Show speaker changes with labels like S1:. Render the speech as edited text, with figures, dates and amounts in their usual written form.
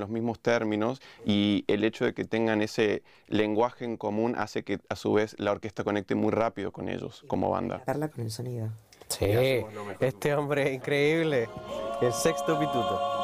S1: los mismos términos, y el hecho de que tengan ese lenguaje en común hace que a su vez la orquesta conecte muy rápido con ellos como banda.
S2: Darla con el sonido.
S3: Sí, este hombre es increíble. El Sexto Pituto.